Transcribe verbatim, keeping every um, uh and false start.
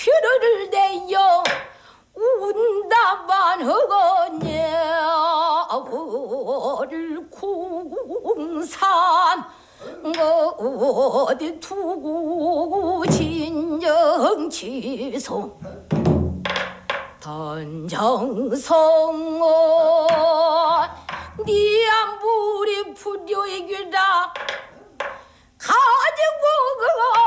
퀴를 내어 운다만 하거냐 월공산 어디 두고 진정치소 단정성어 니 안부리 부려이기라